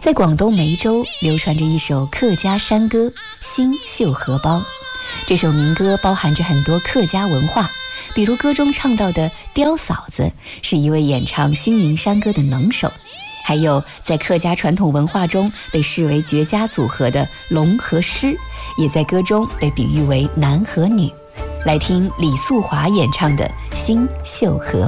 在广东梅州流传着一首客家山歌《新绣荷包》。这首民歌包含着很多客家文化，比如歌中唱到的刁嫂子是一位演唱新宁山歌的能手，还有在客家传统文化中被视为绝佳组合的龙和狮，也在歌中被比喻为男和女。来听李素华演唱的《新绣荷》。